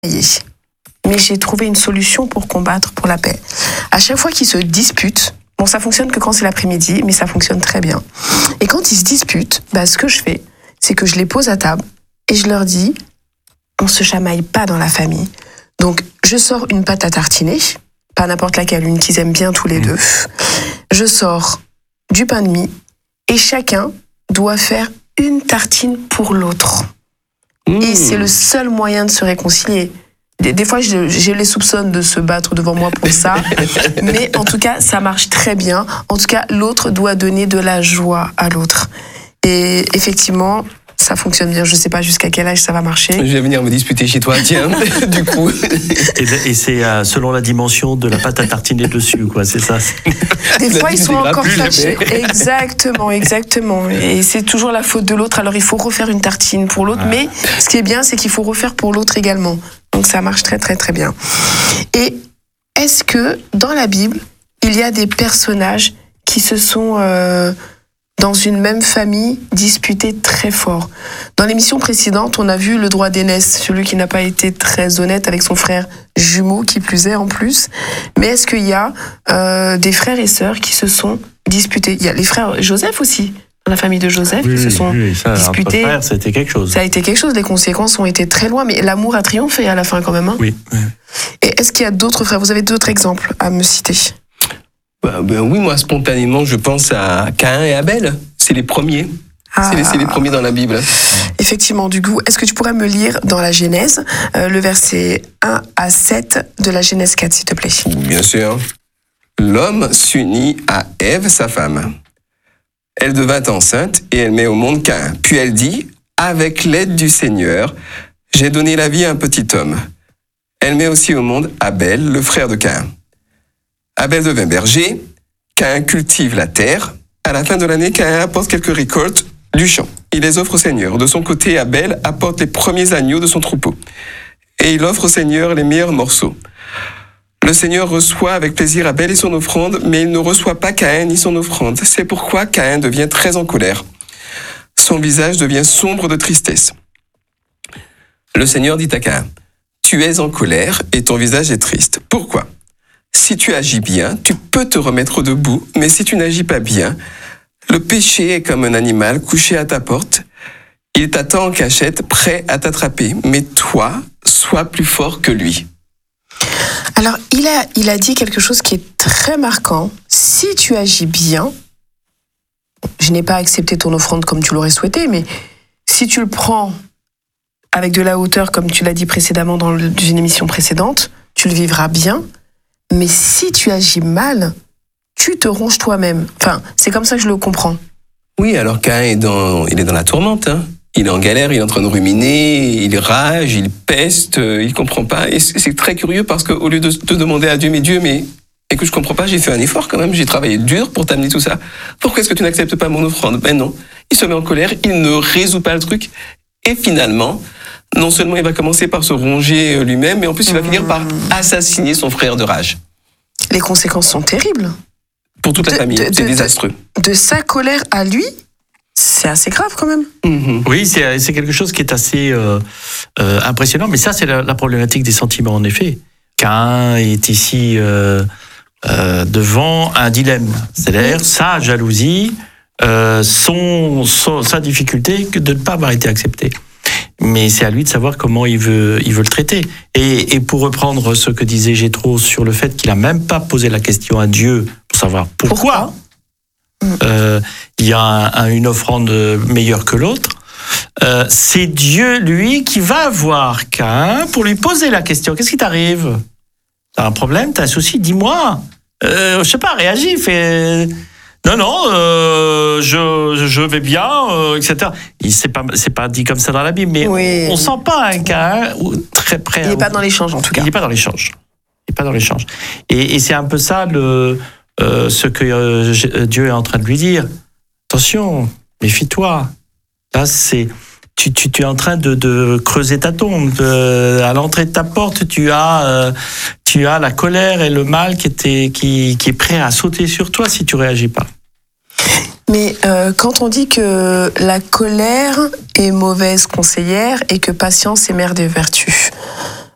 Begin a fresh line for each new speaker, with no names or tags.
mais j'ai trouvé une solution pour combattre pour la paix. À chaque fois qu'ils se disputent, bon, ça fonctionne que quand c'est l'après-midi, mais ça fonctionne très bien. Et quand ils se disputent, ce que je fais, c'est que je les pose à table et je leur dis, on se chamaille pas dans la famille. Donc, je sors une pâte à tartiner, pas n'importe laquelle, une qu'ils aiment bien tous les deux. Je sors du pain de mie et chacun doit faire une tartine pour l'autre. Et c'est le seul moyen de se réconcilier. Des fois, je les soupçonne de se battre devant moi pour ça, mais en tout cas, ça marche très bien. En tout cas, l'autre doit donner de la joie à l'autre. Et effectivement, ça fonctionne bien. Je ne sais pas jusqu'à quel âge ça va marcher.
Je vais venir me disputer chez toi, tiens, du coup.
Et c'est selon la dimension de la pâte à tartiner dessus, quoi, c'est ça.
Des fois, ils sont encore fâchés. Exactement. Et c'est toujours la faute de l'autre. Alors, il faut refaire une tartine pour l'autre. Mais ce qui est bien, c'est qu'il faut refaire pour l'autre également. Donc, ça marche très, très, très bien. Et est-ce que, dans la Bible, il y a des personnages qui se sont, dans une même famille, disputés très fort? Dans l'émission précédente, on a vu le droit d'aînesse, celui qui n'a pas été très honnête avec son frère jumeau, qui plus est en plus. Mais est-ce qu'il y a des frères et sœurs qui se sont disputés? Il y a les frères Joseph aussi, dans la famille de Joseph, qui se sont disputés.
Frère, ça a été quelque chose.
Ça a été quelque chose, les conséquences ont été très loin, mais l'amour a triomphé à la fin quand même. Hein.
Oui.
Et est-ce qu'il y a d'autres frères? Vous avez d'autres exemples à me citer?
Oui, moi, spontanément, je pense à Caïn et Abel. C'est les premiers. C'est les premiers dans la Bible.
Effectivement, du coup, est-ce que tu pourrais me lire dans la Genèse, le verset 1 à 7 de la Genèse 4, s'il te plaît?
Bien sûr. L'homme s'unit à Ève, sa femme. Elle devint enceinte et elle met au monde Caïn. Puis elle dit, avec l'aide du Seigneur, j'ai donné la vie à un petit homme. Elle met aussi au monde Abel, le frère de Caïn. Abel devint berger, Caïn cultive la terre. À la fin de l'année, Caïn apporte quelques récoltes du champ. Il les offre au Seigneur. De son côté, Abel apporte les premiers agneaux de son troupeau. Et il offre au Seigneur les meilleurs morceaux. Le Seigneur reçoit avec plaisir Abel et son offrande, mais il ne reçoit pas Caïn ni son offrande. C'est pourquoi Caïn devient très en colère. Son visage devient sombre de tristesse. Le Seigneur dit à Caïn, « Tu es en colère et ton visage est triste. Pourquoi ? Si tu agis bien, tu peux te remettre debout, mais si tu n'agis pas bien, le péché est comme un animal couché à ta porte. Il t'attend en cachette, prêt à t'attraper, mais toi, sois plus fort que lui. »
Alors, il a dit quelque chose qui est très marquant. Si tu agis bien, je n'ai pas accepté ton offrande comme tu l'aurais souhaité, mais si tu le prends avec de la hauteur, comme tu l'as dit précédemment dans une émission précédente, tu le vivras bien. Mais si tu agis mal, tu te ronges toi-même. Enfin, c'est comme ça que je le comprends.
Oui, alors Caïn il est dans la tourmente. Hein. Il est en galère, il est en train de ruminer, il rage, il peste, il comprend pas. Et c'est très curieux parce qu'au lieu de te demander à Dieu, mais écoute, je comprends pas, j'ai fait un effort quand même, j'ai travaillé dur pour t'amener tout ça. Pourquoi est-ce que tu n'acceptes pas mon offrande? Ben non, il se met en colère, il ne résout pas le truc. Et finalement, non seulement il va commencer par se ronger lui-même, mais en plus il va finir par assassiner son frère de rage.
Les conséquences sont terribles.
Pour toute la famille, c'est désastreux.
De sa colère à lui, c'est assez grave quand même.
Mm-hmm. Oui, c'est quelque chose qui est assez impressionnant, mais ça c'est la problématique des sentiments en effet. Caïn est ici devant un dilemme, c'est-à-dire sa jalousie, sa difficulté de ne pas avoir été accepté. Mais c'est à lui de savoir comment il veut le traiter. Et pour reprendre ce que disait Jétro sur le fait qu'il n'a même pas posé la question à Dieu pour savoir pourquoi il y a une offrande meilleure que l'autre, c'est Dieu, lui, qui va voir Caïn pour lui poser la question. Qu'est-ce qui t'arrive? T'as un problème? T'as un souci? Dis-moi. Je sais pas, réagis, fais... Non, je vais bien, etc. C'est pas dit comme ça dans la Bible, mais oui. On sent pas un Caïn très près.
Il n'est pas dans l'échange, en tout cas.
Il n'est pas dans l'échange. Et c'est un peu ça ce que Dieu est en train de lui dire. Attention, méfie-toi. Là, tu es en train de creuser ta tombe. À l'entrée de ta porte, tu as la colère et le mal qui est prêt à sauter sur toi si tu réagis pas.
Mais quand on dit que la colère est mauvaise conseillère et que patience est mère des vertus,